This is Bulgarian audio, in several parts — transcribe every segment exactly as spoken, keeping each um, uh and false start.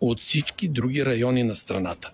от всички други райони на страната.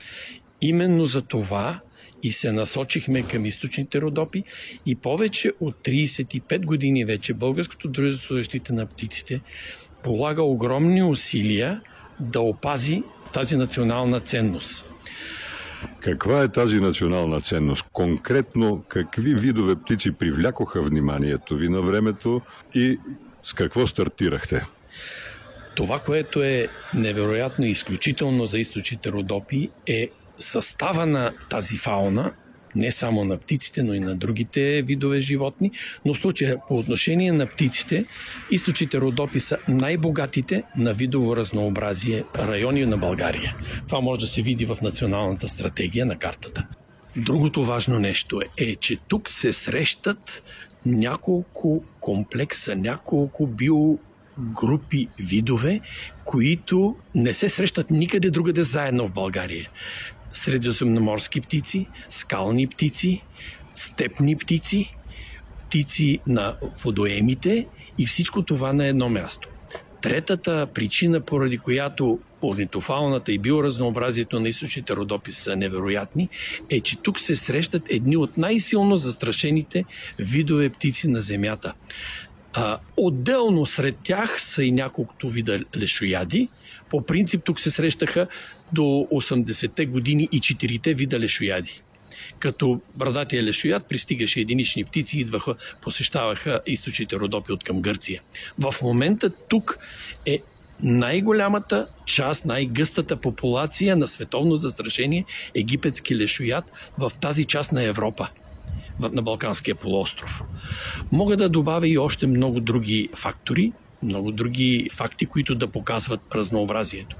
Именно за това и се насочихме към източните Родопи и повече от трийсет и пет години вече Българското дружество за защита на птиците полага огромни усилия да опази тази национална ценност. Каква е тази национална ценност? Конкретно какви видове птици привлякоха вниманието ви на времето и с какво стартирахте? Това, което е невероятно и изключително за източните Родопи, е състава на тази фауна, не само на птиците, но и на другите видове животни, но в случая по отношение на птиците, източните Родопи са най-богатите на видово разнообразие райони на България. Това може да се види в националната стратегия на картата. Другото важно нещо е, е че тук се срещат няколко комплекса, няколко биогрупи видове, които не се срещат никъде другаде заедно в България. Средиземноморски птици, скални птици, степни птици, птици на водоемите и всичко това на едно място. Третата причина, поради която орнитофауната и биоразнообразието на източните Родопи са невероятни, е, че тук се срещат едни от най-силно застрашените видове птици на Земята. А, отделно сред тях са и няколкото вида лешояди. По принцип тук се срещаха до осемдесетте години и четирите вида лешояди. Като брадатия лешояд пристигаше единични птици и идваха, посещаваха източните Родопи от към Гърция. В момента тук е най-голямата част, най-гъстата популация на световно застрашение египетски лешояд в тази част на Европа, на Балканския полуостров. Мога да добавя и още много други фактори, много други факти, които да показват разнообразието.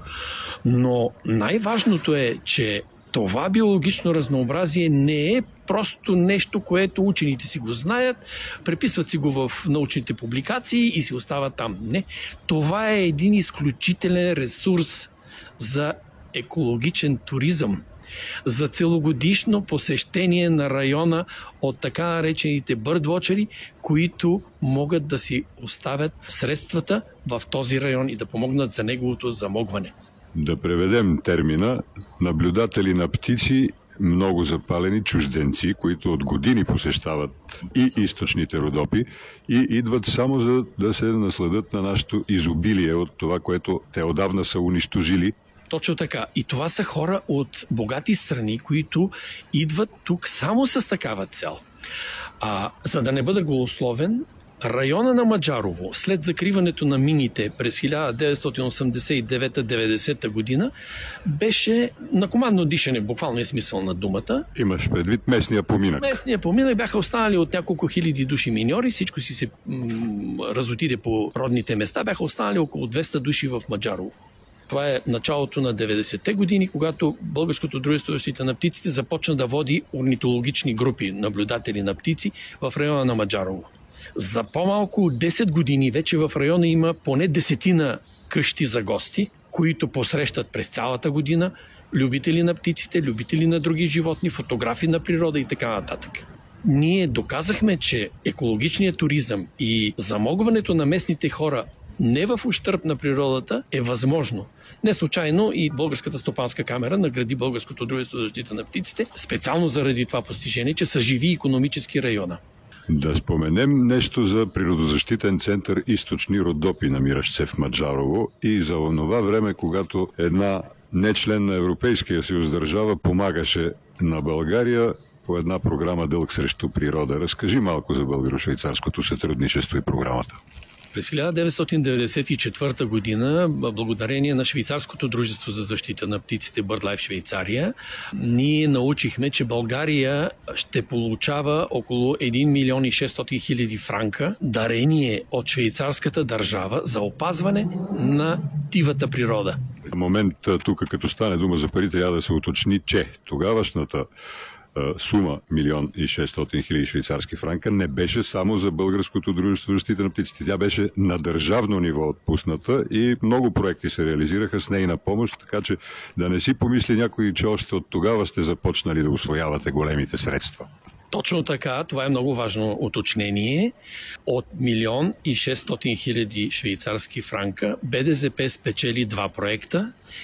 Но най-важното е, че това биологично разнообразие не е просто нещо, което учените си го знаят, преписват си го в научните публикации и си остава там. Не. Това е един изключителен ресурс за екологичен туризъм, за целогодишно посещение на района от така наречените бърдвочери, които могат да си оставят средствата в този район и да помогнат за неговото замогване. Да преведем термина наблюдатели на птици, много запалени чужденци, които от години посещават и източните Родопи и идват само за да се насладят на нашето изобилие от това, което те отдавна са унищожили. Точно така. И това са хора от богати страни, които идват тук само с такава цел. А, за да не бъда голословен, района на Маджарово, след закриването на мините през хиляда деветстотин осемдесет и девета деветдесета година, беше на командно дишане, буквално е смисъл на думата. Имаш предвид местния поминък. Местния поминък бяха останали от няколко хиляди души миньори, всичко си се м- разотиде по родните места, бяха останали около двеста души в Маджарово. Това е началото на деветдесетте години, когато Българското дружество за защита на птиците започна да води орнитологични групи, наблюдатели на птици в района на Маджарово. За по-малко от десет години вече в района има поне десетина къщи за гости, които посрещат през цялата година любители на птиците, любители на други животни, фотографи на природа и така нататък. Ние доказахме, че екологичният туризъм и замогването на местните хора не в ущърб на природата е възможно. Не случайно и Българската стопанска камера награди Българското дружество за защита на птиците специално заради това постижение, че са живи икономически района. Да споменем нещо за природозащитен център Източни Родопи, намиращ се в Маджарово, и за онова време, когато една не член на Европейския съюз държава помагаше на България по една програма Дълг срещу природа. Разкажи малко за българо-швейцарското сътрудничество и програмата. През хиляда деветстотин деветдесет и четвърта година, благодарение на Швейцарското дружество за защита на птиците BirdLife Швейцария, ние научихме, че България ще получава около един милион и шестстотин хиляди франка дарение от швейцарската държава за опазване на дивата природа. В момент тук, като стане дума за пари, трябва да се уточни, че тогавашната сума милион и шестстотин хиляди швейцарски франка не беше само за Българското дружество за защита на птиците. Тя беше на държавно ниво отпусната и много проекти се реализираха с нейна помощ, така че да не си помисли някой, че още от тогава сте започнали да усвоявате големите средства. Точно така, това е много важно уточнение. От милион и шестстотин хиляди швейцарски франка БДЗП спечели два проекта